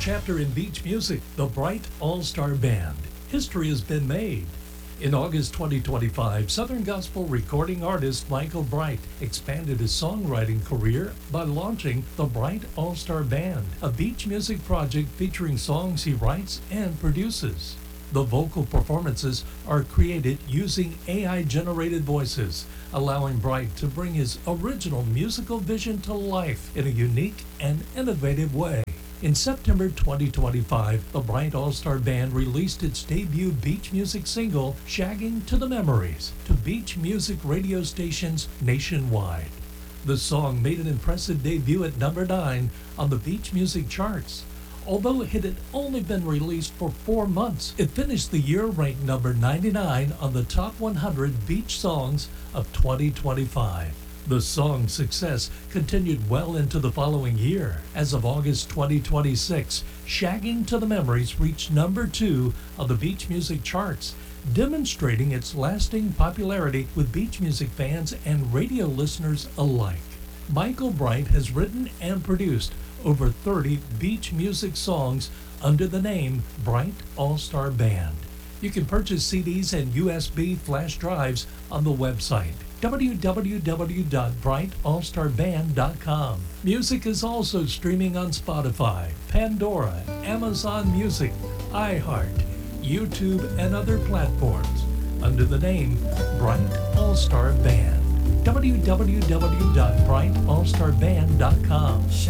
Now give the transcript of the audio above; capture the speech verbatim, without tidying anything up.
chapter in beach music, the Bright All-Star Band. History has been made. In August twenty twenty-five, Southern Gospel recording artist Michael Bright expanded his songwriting career by launching the Bright All-Star Band, a beach music project featuring songs he writes and produces. The vocal performances are created using A I-generated voices, allowing Bright to bring his original musical vision to life in a unique and innovative way. In September twenty twenty-five, the Bright All-Star Band released its debut beach music single, Shagging to the Memories, to beach music radio stations nationwide. The song made an impressive debut at number nine on the beach music charts. Although it had only been released for four months, it finished the year ranked number ninety-nine on the top one hundred beach songs of twenty twenty-five. The song's success continued well into the following year. As of August twenty twenty-six, Shagging to the Memories reached number two on the beach music charts, demonstrating its lasting popularity with beach music fans and radio listeners alike. Michael Bright has written and produced over thirty beach music songs under the name Bright All-Star Band. You can purchase C Ds and U S B flash drives on the website w w w dot bright all star band dot com. Music is also streaming on Spotify, Pandora, Amazon Music, iHeart, YouTube, and other platforms under the name Bright All-Star Band. w w w dot bright all star band dot com.